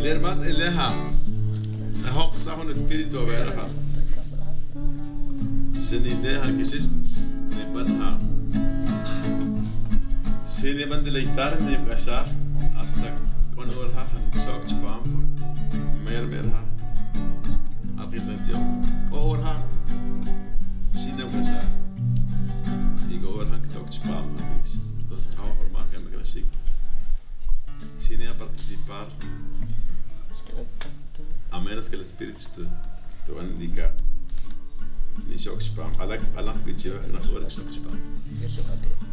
Lerman eleha. Hoxa hon espíritu verha. Shenileha kishish nebanha. Sheni van deleitar nebgasha hasta con orha han shok chpampo. Merha. Atención. Orha. Shini nebgasha. Digo orha que tok chpampo. Entonces vamos a formar que me crashik. Shini a participar. A menos que el espíritu te va a indicar. Ni shock spam. Alak bichi na khore shock spam.